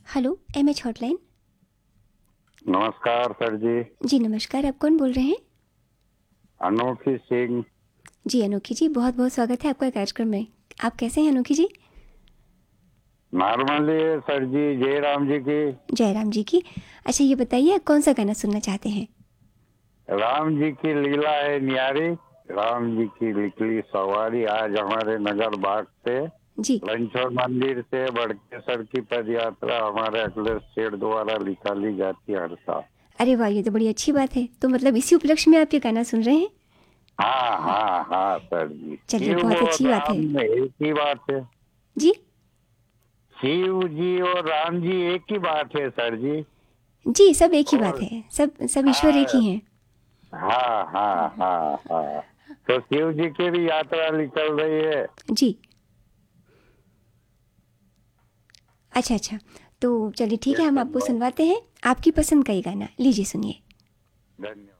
Hello, MH hotline. नमस्कार sir जी। जी नमस्कार, आप कौन बोल रहे हैं? अनोखी सिंह। जी अनोखी जी, बहुत बहुत स्वागत है आपका कार्यक्रम में। आप कैसे हैं अनोखी जी? नॉर्मली सर जी, जय राम जी की। जयराम जी की। अच्छा ये बताइए, आप कौन सा गाना सुनना चाहते हैं? राम जी की लीला है न्यारी, राम जी की निकली सवारी आज हमारे नगर बाग से, जी। लंचौर मंदिर से बड़केसर की पद यात्रा हमारे अखिलेश सेठ द्वारा निकाली जाती है हर साल। अरे वाह, ये तो बड़ी अच्छी बात है। तो मतलब इसी उपलक्ष्य में आप ये गाना सुन रहे हैं? हाँ हाँ हाँ सर जी, चलिए, शिव बहुत और अच्छी बात है। राम एक ही बात है। जी। शिव जी और राम जी एक ही बात है सर जी। जी, सब एक ही बात और है, सब ईश्वर एक हाँ ही हैं। हाँ हाँ हाँ हाँ, तो शिव जी की भी यात्रा निकल रही है। जी। अच्छा अच्छा, तो चलिए ठीक है, हम आपको धन्यवाद। सुनवाते हैं आपकी पसंद का ये गाना। लीजिए सुनिए। धन्यवाद।